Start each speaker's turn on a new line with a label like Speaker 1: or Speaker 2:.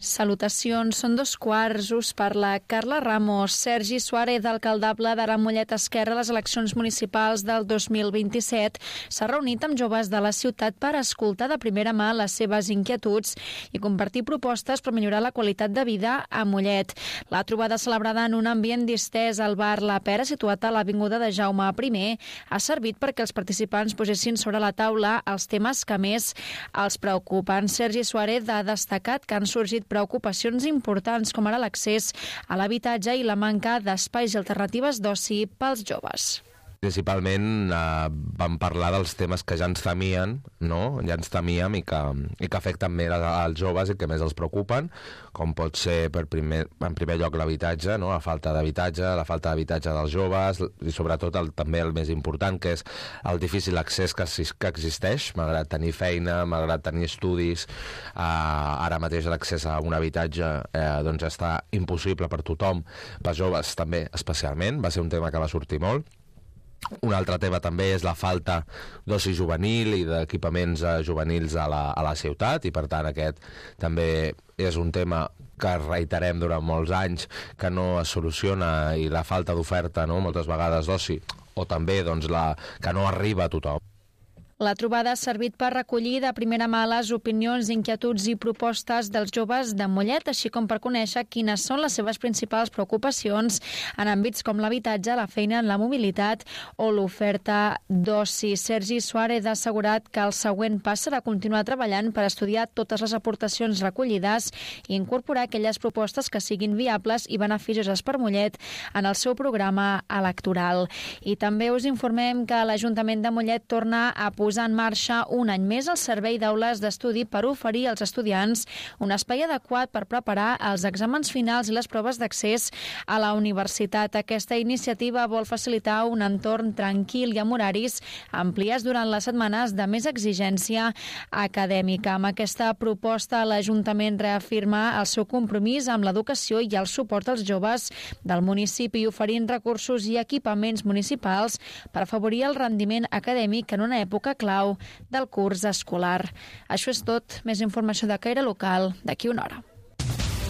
Speaker 1: Salutacions, són 2:15. Us parla Carla Ramos. Sergi Suárez, alcaldable d'Ara Mollet Esquerra a les eleccions municipals del 2027, s'ha reunit amb joves de la ciutat per escoltar de primera mà les seves inquietuds i compartir propostes per millorar la qualitat de vida a Mollet. La trobada celebrada en un ambient distès al bar La Pera, situat a l'avinguda de Jaume I, ha servit perquè els participants posessin sobre la taula els temes que més els preocupen. Sergi Suárez ha destacat que han sorgit preocupacions importants com ara l'accés a l'habitatge i la manca d'espais i alternatives d'oci pels joves.
Speaker 2: Principalment vam parlar dels temes que ja ens temien, no? Ja ens temíem i que afecten més als joves i que més els preocupen, com pot ser en primer lloc l'habitatge, no? La falta d'habitatge dels joves i sobretot també el més important, que és el difícil accés que existeix, malgrat tenir feina, malgrat tenir estudis. Ara mateix l'accés a un habitatge doncs està impossible per tothom, pels joves també especialment. Va ser un tema que va sortir molt. Un altre tema també és la falta d'oci juvenil i d'equipaments juvenils a la ciutat, i per tant aquest també és un tema que reiterem durant molts anys, que no es soluciona, i la falta d'oferta, no?, moltes vegades d'oci, o també doncs, que no arriba a tothom.
Speaker 1: La trobada ha servit per recollir de primera mà les opinions, inquietuds i propostes dels joves de Mollet, així com per conèixer quines són les seves principals preocupacions en àmbits com l'habitatge, la feina, la mobilitat o l'oferta d'oci. Sergi Suárez ha assegurat que el següent pas serà continuar treballant per estudiar totes les aportacions recollides i incorporar aquelles propostes que siguin viables i beneficioses per Mollet en el seu programa electoral. I també us informem que l'Ajuntament de Mollet torna a posar en marxa un any més el servei d'aules d'estudi per oferir als estudiants un espai adequat per preparar els exàmens finals i les proves d'accés a la universitat. Aquesta iniciativa vol facilitar un entorn tranquil i amb horaris ampliats durant les setmanes de més exigència acadèmica. Amb aquesta proposta, l'Ajuntament reafirma el seu compromís amb l'educació i el suport als joves del municipi, oferint recursos i equipaments municipals per afavorir el rendiment acadèmic en una època clau del curs escolar. Això és tot. Més informació de caire local d'aquí una hora.